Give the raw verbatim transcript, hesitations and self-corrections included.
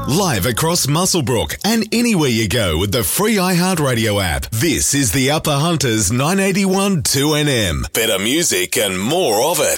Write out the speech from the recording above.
Live across Muswellbrook and anywhere you go with the free iHeartRadio app. This is the Upper Hunters nine eighty-one two N M. Better music and more of it.